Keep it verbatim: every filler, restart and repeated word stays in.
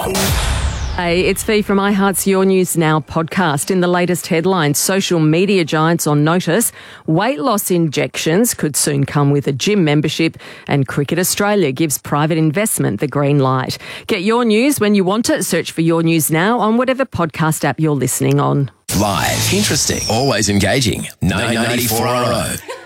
Hey, it's Fee from iHeart's Your News Now podcast. In the latest headlines, social media giants on notice. Weight loss injections could soon come with a gym membership, and Cricket Australia gives private investment the green light. Get your news when you want it. Search for Your News Now on whatever podcast app you're listening on. Live, interesting, always engaging. nine ninety-four R O.